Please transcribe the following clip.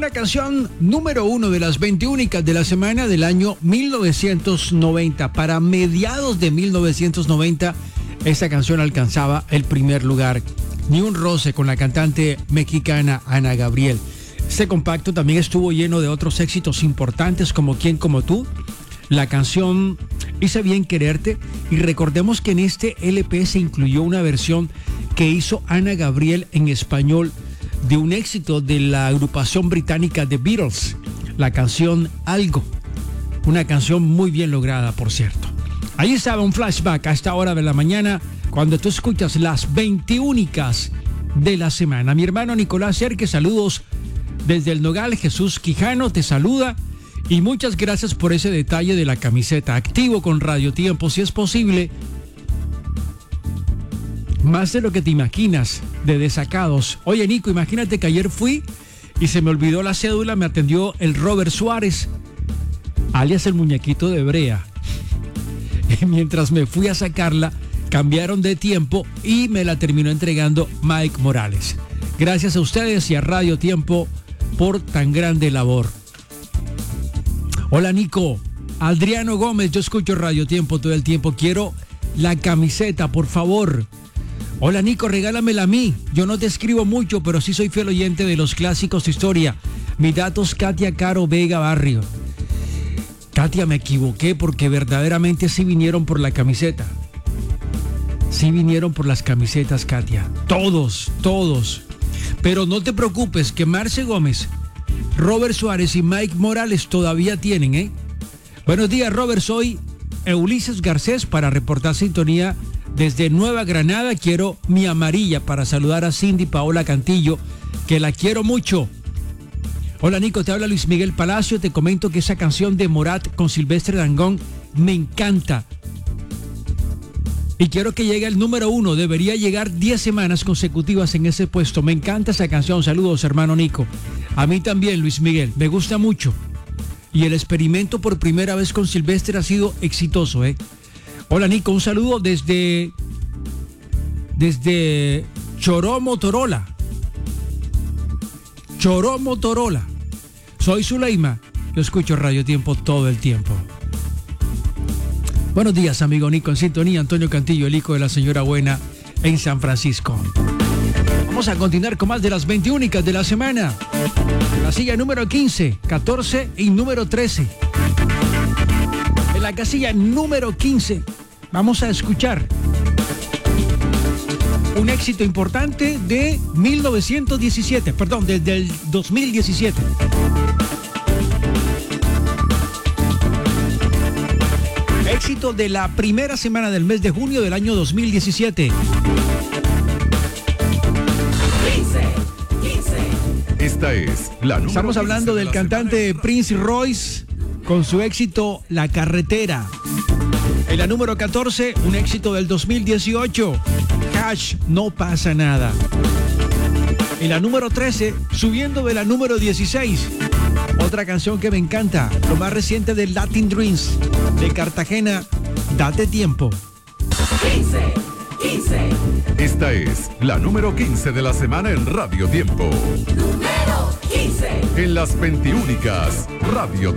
Una canción número 1 de las 20 únicas de la semana del año 1990. Para mediados de 1990, esta canción alcanzaba el primer lugar. Ni un roce con la cantante mexicana Ana Gabriel. Este compacto también estuvo lleno de otros éxitos importantes como ¿Quién como tú?, la canción Hice bien quererte, y recordemos que en este LP se incluyó una versión que hizo Ana Gabriel en español de un éxito de la agrupación británica The Beatles, la canción Algo, una canción muy bien lograda, por cierto. Ahí estaba un flashback a esta hora de la mañana, cuando tú escuchas las 20 únicas de la semana. Mi hermano Nicolás Cerque, saludos desde el Nogal. Jesús Quijano te saluda, y muchas gracias por ese detalle de la camiseta. Activo con Radio Tiempo, si es posible, más de lo que te imaginas, de desacados. Oye, Nico, imagínate que ayer fui y se me olvidó la cédula. Me atendió el Robert Suárez, alias el muñequito de Brea. Y mientras me fui a sacarla, cambiaron de tiempo y me la terminó entregando Mike Morales. Gracias a ustedes y a Radio Tiempo por tan grande labor. Hola, Nico. Adriano Gómez, yo escucho Radio Tiempo todo el tiempo. Quiero la camiseta, por favor. Hola, Nico, regálamela a mí. Yo no te escribo mucho, pero sí soy fiel oyente de los clásicos de historia. Mi datos, Katia Caro Vega Barrio. Katia, me equivoqué porque verdaderamente sí vinieron por la camiseta. Sí vinieron por las camisetas, Katia. Todos. Pero no te preocupes, que Marce Gómez, Robert Suárez y Mike Morales todavía tienen, ¿eh? Buenos días, Robert. Soy Ulises Garcés para reportar sintonía desde Nueva Granada. Quiero mi amarilla para saludar a Cindy Paola Cantillo, que la quiero mucho. Hola, Nico, te habla Luis Miguel Palacio. Te comento que esa canción de Morat con Silvestre Dangond me encanta. Y quiero que llegue al número 1. Debería llegar 10 semanas consecutivas en ese puesto. Me encanta esa canción. Saludos, hermano Nico. A mí también, Luis Miguel. Me gusta mucho. Y el experimento por primera vez con Silvestre ha sido exitoso, ¿eh? Hola, Nico. Un saludo desde Choró, Motorola. Soy Zuleima. Yo escucho Radio Tiempo todo el tiempo. Buenos días, amigo Nico. En sintonía, Antonio Cantillo, el hijo de la señora buena en San Francisco. Vamos a continuar con más de las 20 únicas de la semana. La silla número 15, 14 y número 13. En la casilla número 15 vamos a escuchar un éxito importante de 1917, perdón, desde el 2017. Éxito de la primera semana del mes de junio del año 2017. 15. Esta es la número. Estamos hablando del cantante Prince Royce con su éxito La Carretera. En la número 14, un éxito del 2018, Hash, No Pasa Nada. En la número 13, subiendo de la número 16, otra canción que me encanta, lo más reciente de Latin Dreams, de Cartagena, Date Tiempo. 15. Esta es la número 15 de la semana en Radio Tiempo. Número 15. En las 20 únicas, Radio